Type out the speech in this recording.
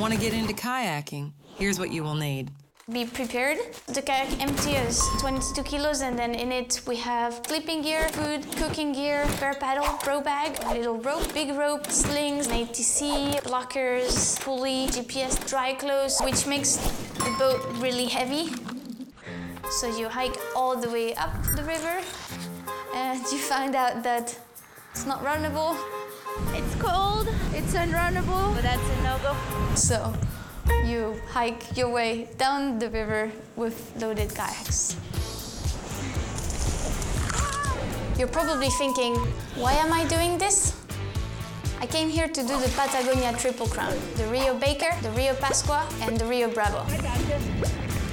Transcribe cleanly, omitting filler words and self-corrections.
Want to get into kayaking? Here's what you will need. Be prepared. The kayak empty is 22 kilos, and then in it we have sleeping gear, food, cooking gear, spare paddle, pro bag, a little rope, big rope, slings, an ATC, blockers, pulley, GPS, dry clothes, which makes the boat really heavy. So you hike all the way up the river, and you find out that it's not runnable. It's cold, it's unrunnable, but that's a no-go. So you hike your way down the river with loaded kayaks. You're probably thinking, why am I doing this? I came here to do the Patagonia Triple Crown, the Rio Baker, the Rio Pascua, and the Rio Bravo. I got this.